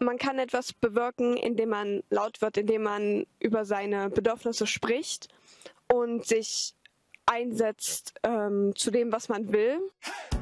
man kann etwas bewirken, indem man laut wird, indem man über seine Bedürfnisse spricht und sich einsetzt zu dem, was man will.